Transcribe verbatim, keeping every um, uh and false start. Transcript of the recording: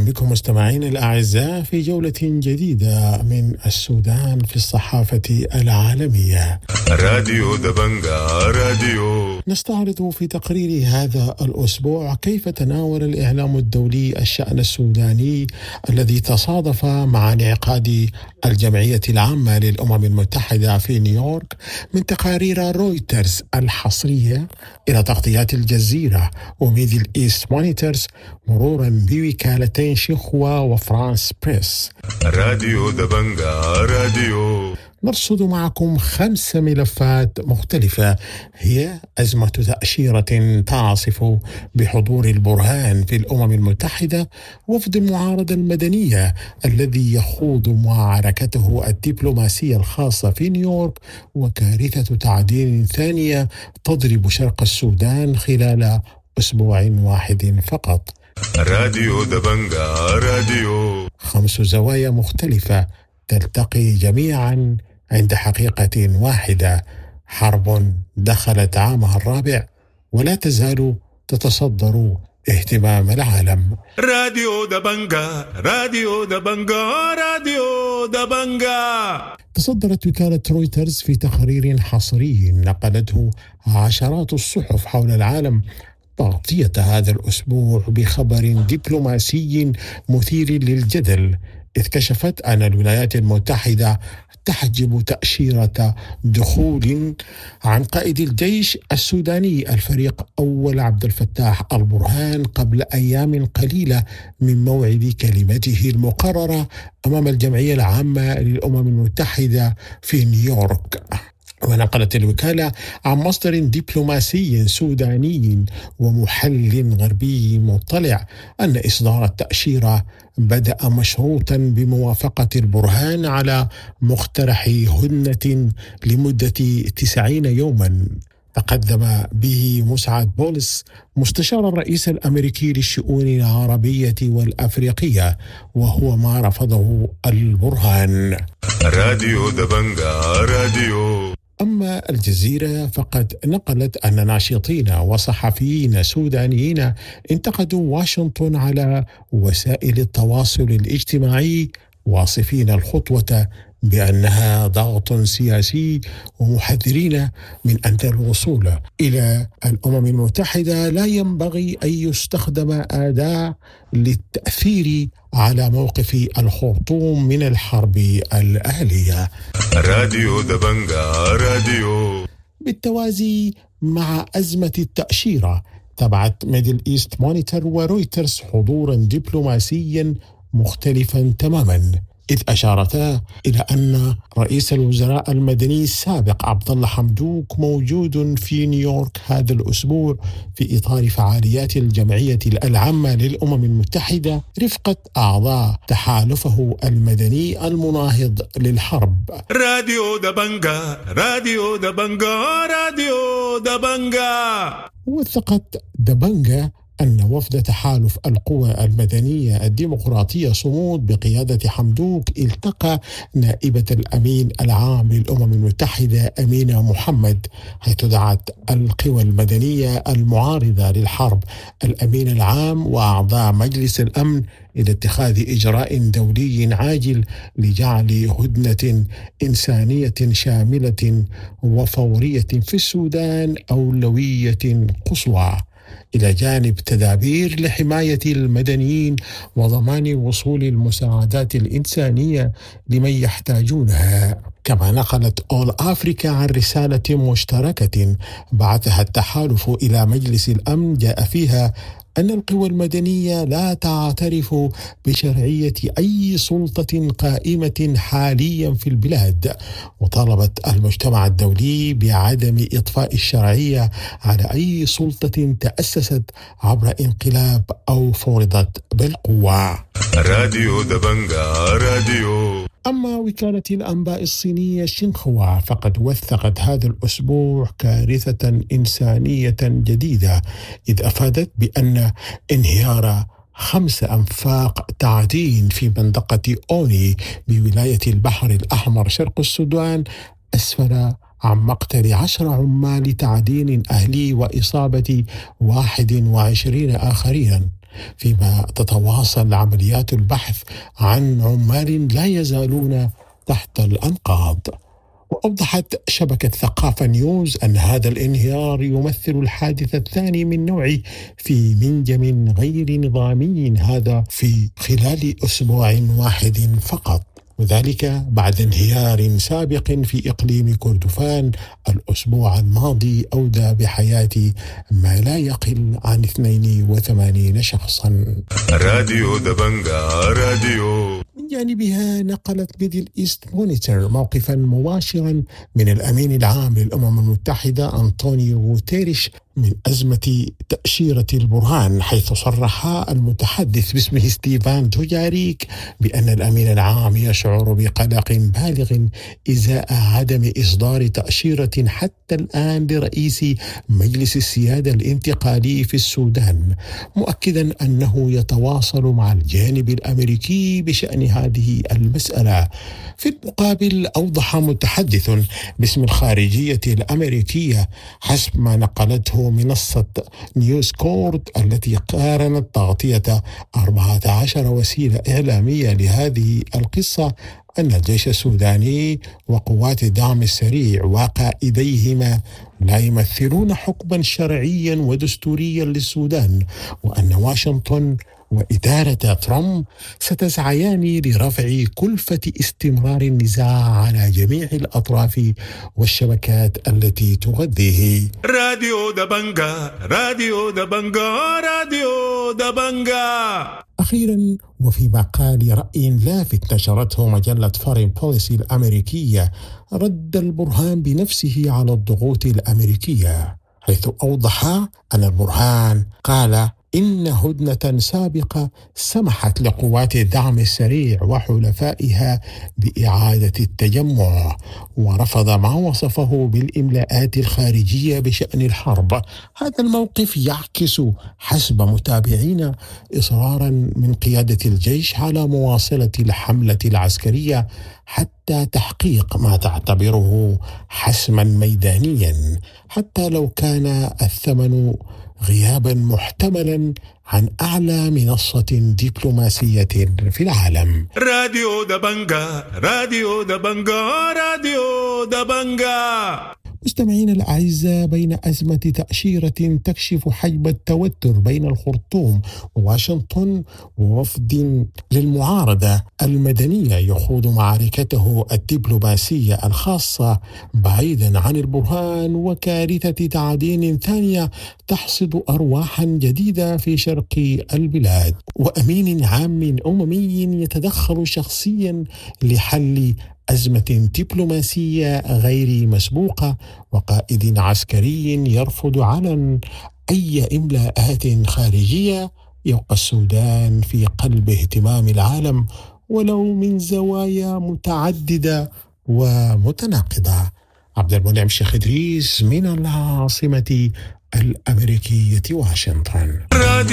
بكم مستمعينا الأعزاء في جولة جديدة من السودان في الصحافة العالمية. راديو دبنجا راديو. نستعرض في تقرير هذا الأسبوع كيف تناول الإعلام الدولي الشأن السوداني الذي تصادف مع انعقاد الجمعية العامة للأمم المتحدة في نيويورك من تقارير رويترز الحصرية إلى تغطيات الجزيرة وميدل إيست مونيتورز مرورا بوكالتين شيخوا وفرانس بريس. راديو دبنجا راديو. نرصد معكم خمس ملفات مختلفة هي أزمة تأشيرة تعصف بحضور البرهان في الأمم المتحدة، وفد المعارضة المدنية الذي يخوض معركته الدبلوماسية الخاصة في نيويورك، وكارثة تعدين ثانية تضرب شرق السودان خلال أسبوع واحد فقط. راديو دبنجا راديو. خمس زوايا مختلفة تلتقي جميعا عند حقيقة واحدة: حرب دخلت عامها الرابع ولا تزال تتصدر اهتمام العالم. راديو دبنجا راديو دبنجا راديو دبنجا. تصدرت وكالة رويترز في تقرير حصري نقلته عشرات الصحف حول العالم تغطية هذا الأسبوع بخبر دبلوماسي مثير للجدل، إذ كشفت أن الولايات المتحدة تحجب تأشيرة دخول عن قائد الجيش السوداني الفريق أول عبد الفتاح البرهان قبل أيام قليلة من موعد كلمته المقررة أمام الجمعية العامة للأمم المتحدة في نيويورك. ونقلت الوكالة عن مصدر دبلوماسي سوداني ومحلل غربي مطلع أن إصدار التأشيرة بدأ مشروطا بموافقة البرهان على مقترح هدنة لمدة تسعين يوما تقدم به مسعد بولس مستشار الرئيس الأمريكي للشؤون العربية والأفريقية، وهو ما رفضه البرهان. راديو دبنجا راديو. أما الجزيرة فقد نقلت أن ناشطين وصحفيين سودانيين انتقدوا واشنطن على وسائل التواصل الاجتماعي، واصفين الخطوة بأنها ضغط سياسي، ومحذرين من أن الوصول إلى الأمم المتحدة لا ينبغي أن يستخدم أداة للتأثير على موقف الخرطوم من الحرب الأهلية. راديو دبنجا راديو. بالتوازي مع أزمة التأشيرة تبعت ميدل إيست مونيتور ورويترز حضورا دبلوماسيا مختلفا تماما، إذ أشارتا إلى أن رئيس الوزراء المدني السابق عبد الله حمدوك موجود في نيويورك هذا الأسبوع في إطار فعاليات الجمعية العامة للأمم المتحدة رفقة أعضاء تحالفه المدني المناهض للحرب. راديو دبنجا راديو دبنجا راديو دبنجا. وثقت دبنجا أن وفد تحالف القوى المدنية الديمقراطية صمود بقيادة حمدوك التقى نائبة الأمين العام للأمم المتحدة أمينة محمد، حيث دعت القوى المدنية المعارضة للحرب الأمين العام وأعضاء مجلس الأمن إلى اتخاذ إجراء دولي عاجل لجعل هدنة إنسانية شاملة وفورية في السودان أولوية قصوى، إلى جانب تدابير لحماية المدنيين وضمان وصول المساعدات الإنسانية لمن يحتاجونها. كما نقلت أول أفريكا عن رسالة مشتركة بعثها التحالف إلى مجلس الأمن جاء فيها أن القوى المدنية لا تعترف بشرعية أي سلطة قائمة حاليا في البلاد، وطالبت المجتمع الدولي بعدم إضفاء الشرعية على أي سلطة تأسست عبر انقلاب أو فرضت بالقوة. راديو دبنجا راديو. أما وكالة الأنباء الصينية شينخوا فقد وثقت هذا الأسبوع كارثة إنسانية جديدة، إذ أفادت بأن انهيار خمس أنفاق تعدين في منطقة أوني بولاية البحر الأحمر شرق السودان أسفر عن مقتل عشر عمال تعدين أهلي وإصابة واحد وعشرين آخرين. فيما تتواصل عمليات البحث عن عمال لا يزالون تحت الأنقاض. وأوضحت شبكة ثقافة نيوز أن هذا الانهيار يمثل الحادث الثاني من نوعه في منجم غير نظامي، هذا في خلال أسبوع واحد فقط، وذلك بعد انهيار سابق في إقليم كردفان الأسبوع الماضي أودى بحياة ما لا يقل عن اثنين وثمانين شخصا. راديو دبنجا راديو. من جانبها نقلت ميدل إيست مونيتور موقفا مباشرا من الأمين العام للأمم المتحدة أنطونيو غوتيريش من أزمة تأشيرة البرهان، حيث صرح المتحدث باسمه ستيفان دوجاريك بأن الأمين العام يشعر بقلق بالغ إزاء عدم إصدار تأشيرة حتى الآن لرئيس مجلس السيادة الانتقالي في السودان، مؤكدا أنه يتواصل مع الجانب الأمريكي بشأن هذه المسألة. في المقابل أوضح متحدث باسم الخارجية الأمريكية حسب ما نقلته منصة نيوز كورد التي قارنت تغطية أربعة عشر وسيلة إعلامية لهذه القصة أن الجيش السوداني وقوات الدعم السريع وقائديهما لا يمثلون حكما شرعيا ودستوريا للسودان، وأن واشنطن وإدارة ترامب ستسعيان لرفع كلفة استمرار النزاع على جميع الأطراف والشبكات التي تغذيه. راديو دبنجا راديو دبنجا راديو دبنجا. أخيرا، وفي مقال رأي لافت نشرته مجلة فورين بوليسي الأمريكية، رد البرهان بنفسه على الضغوط الأمريكية، حيث أوضح أن البرهان قال إن هدنة سابقة سمحت لقوات الدعم السريع وحلفائها بإعادة التجمع، ورفض ما وصفه بالإملاءات الخارجية بشأن الحرب. هذا الموقف يعكس حسب متابعين إصرارا من قيادة الجيش على مواصلة الحملة العسكرية حتى تحقيق ما تعتبره حسما ميدانيا، حتى لو كان الثمن غيابا محتملا عن أعلى منصة دبلوماسية في العالم. راديو دبنجا راديو دبنجا راديو دبنجا. مستمعين الأعزاء، بين أزمة تأشيرة تكشف حجم التوتر بين الخرطوم وواشنطن ووفد للمعارضة المدنية يخوض معركته الدبلوماسية الخاصة بعيدا عن البرهان، وكارثة تعدين ثانية تحصد أرواحا جديدة في شرق البلاد، وأمين عام أممي يتدخل شخصيا لحل أزمة دبلوماسية غير مسبوقة، وقائد عسكري يرفض علنا أي إملاءات خارجية، يبقى السودان في قلب اهتمام العالم ولو من زوايا متعددة ومتناقضة. عبد المنعم شيخ إدريس من العاصمة الأمريكية واشنطن.